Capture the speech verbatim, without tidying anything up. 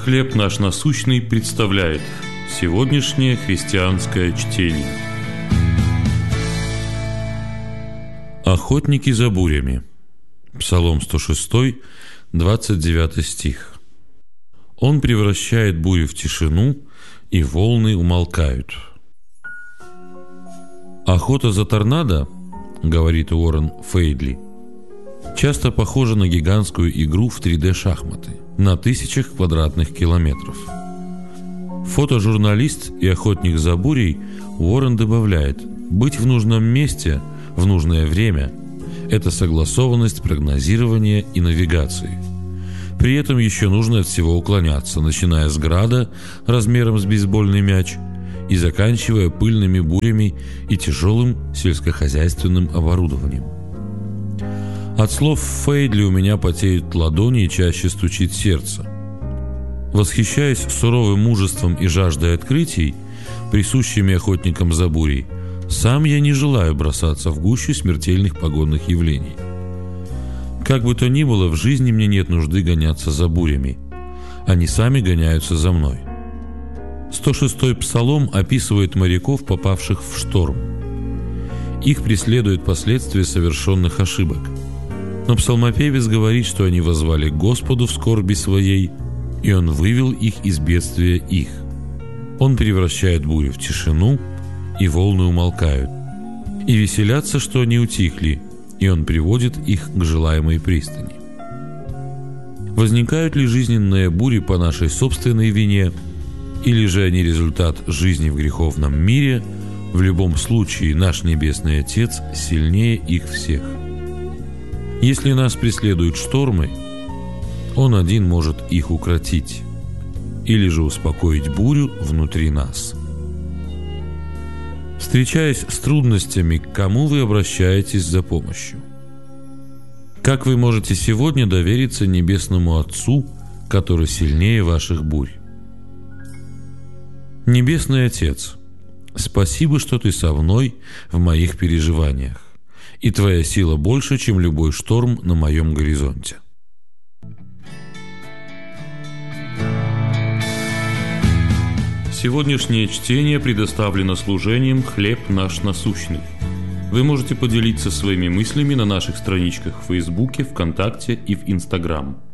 «Хлеб наш насущный» представляет сегодняшнее христианское чтение. Охотники за бурями. Псалом сто шесть, двадцать девятый стих. Он превращает бурю в тишину, и волны умолкают. Охота за торнадо, говорит Уоррен Фейдли, часто похожа на гигантскую игру в три дэ-шахматы на тысячах квадратных километров. Фотожурналист и охотник за бурей Уоррен добавляет: быть в нужном месте в нужное время – это согласованность прогнозирования и навигации. При этом еще нужно от всего уклоняться, начиная с града размером с бейсбольный мяч и заканчивая пыльными бурями и тяжелым сельскохозяйственным оборудованием. От слов Фейдли у меня потеют ладони и чаще стучит сердце. Восхищаясь суровым мужеством и жаждой открытий, присущими охотникам за бурей, сам я не желаю бросаться в гущу смертельных погодных явлений. Как бы то ни было, в жизни мне нет нужды гоняться за бурями. Они сами гоняются за мной. сто шестой псалом описывает моряков, попавших в шторм. Их преследуют последствия совершенных ошибок. Но псалмопевец говорит, что они воззвали к Господу в скорби своей, и Он вывел их из бедствия их. Он превращает бурю в тишину, и волны умолкают. И веселятся, что они утихли, и Он приводит их к желаемой пристани. Возникают ли жизненные бури по нашей собственной вине, или же они результат жизни в греховном мире? В любом случае наш Небесный Отец сильнее их всех. Если нас преследуют штормы, Он один может их укротить, или же успокоить бурю внутри нас. Встречаясь с трудностями, к кому вы обращаетесь за помощью? Как вы можете сегодня довериться Небесному Отцу, который сильнее ваших бурь? Небесный Отец, спасибо, что Ты со мной в моих переживаниях, и Твоя сила больше, чем любой шторм на моем горизонте. Сегодняшнее чтение предоставлено служением «Хлеб наш насущный». Вы можете поделиться своими мыслями на наших страничках в Фейсбуке, ВКонтакте и в Инстаграм.